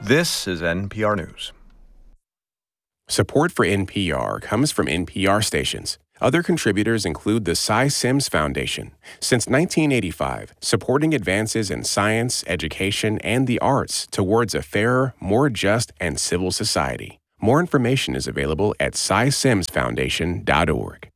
This is NPR News. Support for NPR comes from NPR stations. Other contributors include the Cy Sims Foundation. Since 1985, supporting advances in science, education, and the arts towards a fairer, more just, and civil society. More information is available at cysimsfoundation.org.